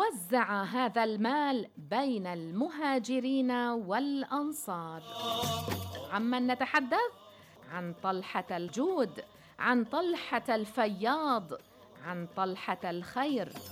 وزع هذا المال بين المهاجرين والأنصار. عمن نتحدث؟ عن طلحة الجود، عن طلحة الفياض، عن طلحة الخير.